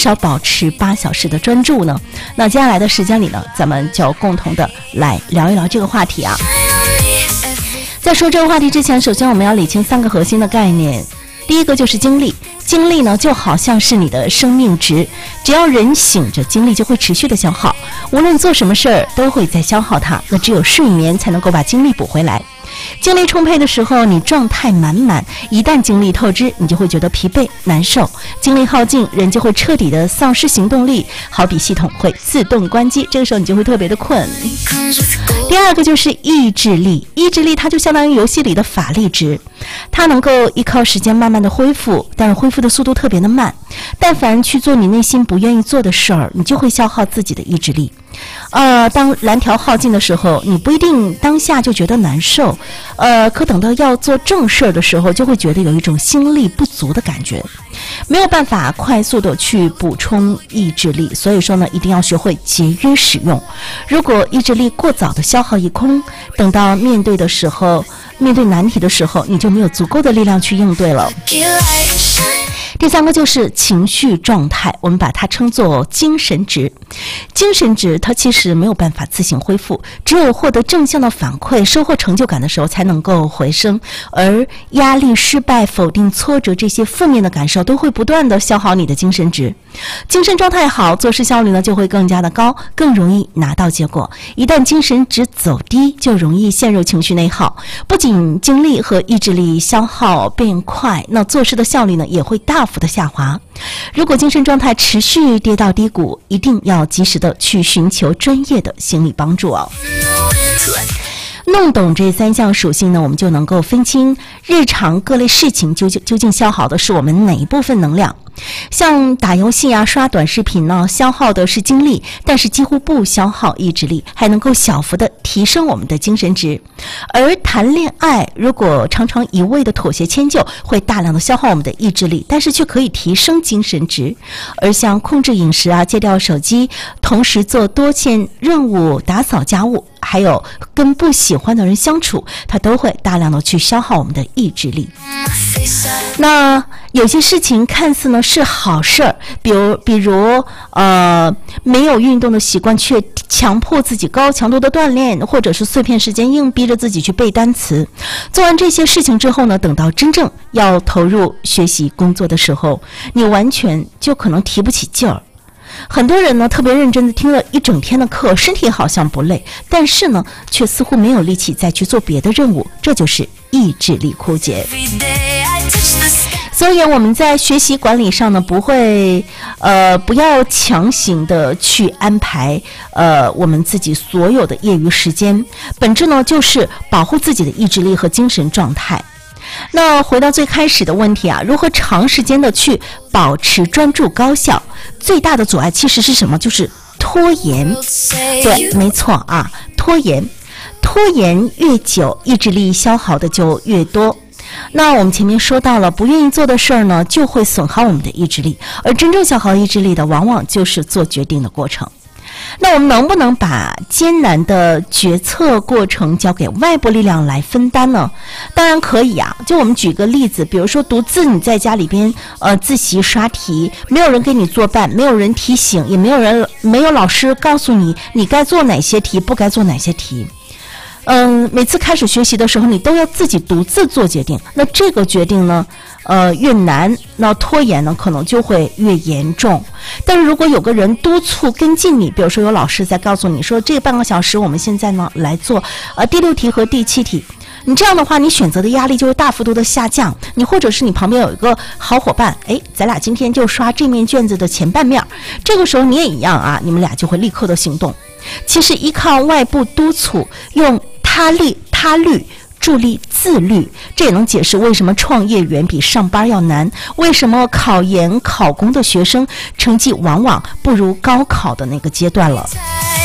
少保持8小时的专注呢？那接下来的时间里呢，咱们就共同的来聊一聊这个话题啊。在说这个话题之前，首先我们要理清3个核心的概念。第一个就是精力，精力呢就好像是你的生命值，只要人醒着，精力就会持续的消耗，无论做什么事儿都会在消耗它，那只有睡眠才能够把精力补回来。精力充沛的时候，你状态满满，一旦精力透支，你就会觉得疲惫难受，精力耗尽，人就会彻底的丧失行动力，好比系统会自动关机，这个时候你就会特别的困。第二个就是意志力，意志力它就相当于游戏里的法力值，它能够依靠时间慢慢的恢复，但是恢复的速度特别的慢，但凡去做你内心不愿意做的事儿，你就会消耗自己的意志力。当蓝条耗尽的时候，你不一定当下就觉得难受，可等到要做正事儿的时候，就会觉得有一种心力不足的感觉，没有办法快速的去补充意志力。所以说呢，一定要学会节约使用。如果意志力过早的消耗一空，等到面对难题的时候，你就没有足够的力量去应对了。第3个就是情绪状态，我们把它称作精神值。精神值它其实没有办法自行恢复，只有获得正向的反馈，收获成就感的时候才能够回升，而压力、失败、否定、挫折这些负面的感受都会不断的消耗你的精神值。精神状态好，做事效率呢就会更加的高，更容易拿到结果。一旦精神值走低，就容易陷入情绪内耗，不仅精力和意志力消耗变快，那做事的效率呢也会大幅的下滑。如果精神状态持续跌到低谷，一定要及时的去寻求专业的心理帮助哦。弄懂这3项属性呢，我们就能够分清日常各类事情究竟消耗的是我们哪一部分能量。像打游戏啊、刷短视频呢，消耗的是精力，但是几乎不消耗意志力，还能够小幅的提升我们的精神值。而谈恋爱如果常常一味的妥协迁就，会大量的消耗我们的意志力，但是却可以提升精神值。而像控制饮食啊、戒掉手机，同时做多线任务、打扫家务，还有跟不喜欢的人相处，它都会大量的去消耗我们的意志力。那有些事情看似呢是好事儿，比如没有运动的习惯，却强迫自己高强度的锻炼，或者是碎片时间硬逼着自己去背单词。做完这些事情之后呢，等到真正要投入学习工作的时候，你完全就可能提不起劲儿。很多人呢特别认真的听了一整天的课，身体好像不累，但是呢却似乎没有力气再去做别的任务，这就是意志力枯竭。所以我们在学习管理上呢，不要强行的去安排我们自己所有的业余时间，本质呢就是保护自己的意志力和精神状态。那回到最开始的问题啊，如何长时间的去保持专注高效？最大的阻碍其实是什么？就是拖延。对，没错啊，拖延越久，意志力消耗的就越多。那我们前面说到了，不愿意做的事儿呢，就会损耗我们的意志力，而真正消耗意志力的，往往就是做决定的过程。那我们能不能把艰难的决策过程交给外部力量来分担呢？当然可以啊。就我们举个例子，比如说独自你在家里边自习刷题，没有人给你作伴，没有人提醒，也没有老师告诉你你该做哪些题，不该做哪些题。每次开始学习的时候，你都要自己独自做决定。那这个决定呢，越难，那拖延呢可能就会越严重。但是如果有个人督促跟进你，比如说有老师在告诉你说，这半个小时我们现在呢来做第6题和第7题，你这样的话，你选择的压力就会大幅度的下降。你或者是你旁边有一个好伙伴，咱俩今天就刷这面卷子的前半面，这个时候你也一样啊，你们俩就会立刻的行动。其实依靠外部督促，用他律助力自律，这也能解释为什么创业远比上班要难，为什么考研考公的学生成绩往往不如高考的那个阶段了。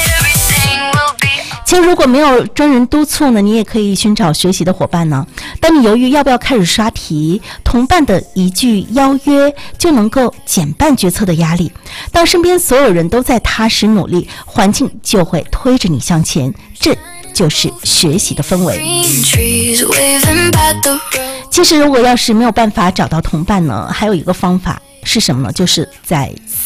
其实如果没有专人督促呢，你也可以寻找学习的伙伴呢。当你犹豫要不要开始刷题，同伴的一句邀约就能够减半决策的压力。当身边所有人都在踏实努力，环境就会推着你向前，这就是学习的氛围。其实如果要是没有办法找到同伴呢，还有一个方法是什么呢？就是在